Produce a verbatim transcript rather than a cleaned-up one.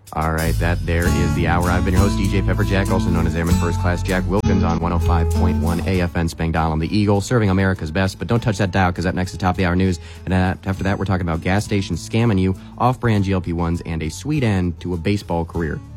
All right, that there is the hour. I've been your host, D J Pepper Jack, also known as Airman First Class Jack Wilkins on one oh five point one A F N Spangdahlem, the Eagle, serving America's best. But don't touch that dial, because up next is Top of the Hour News. And after that, we're talking about gas stations scamming you, off-brand G L P ones, and a sweet end to a baseball career.